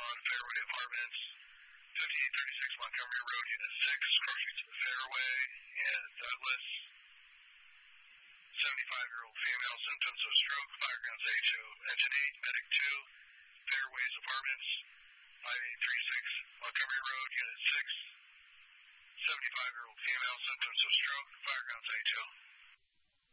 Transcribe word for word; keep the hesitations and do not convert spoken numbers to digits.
one, Fairway Apartments, fifty-eight thirty-six Montgomery Road, Unit six, crossing to the Fairway, and Douglas, seventy-five-year-old female, symptoms of stroke, fire grounds H O, engine eight, medic two, Fairways Apartments, five eight three six Montgomery Road, Unit six, seventy-five-year-old female, symptoms of stroke, fire grounds H O.